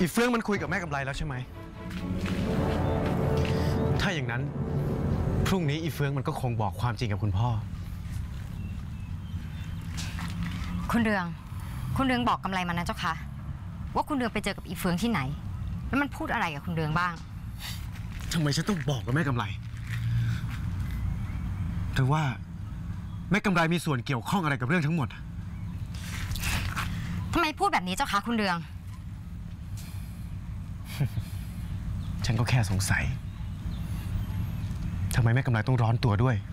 อีเฟื่องมันคุยกับแม่กำไรแล้วใช่ไหมถ้าอย่างนั้นพรุ่งนี้อีเฟื่องมันก็คงบอกความจริงกับคุณพ่อคุณเรืองบอกกำไรมันนะเจ้าคะว่าคุณเรืองไปเจอกับอีเฟืองที่ไหนแล้วมันพูดอะไรกับคุณเรืองบ้างทำไมฉันต้องบอกกับแม่กำไรหรือว่าแม่กำไรมีส่วนเกี่ยวข้องอะไรกับเรื่องทั้งหมดทำไมพูดแบบนี้เจ้าคะคุณเรืองฉันก็แค่สงสัยทำไมแม่กำไรต้องร้อนตัวด้วย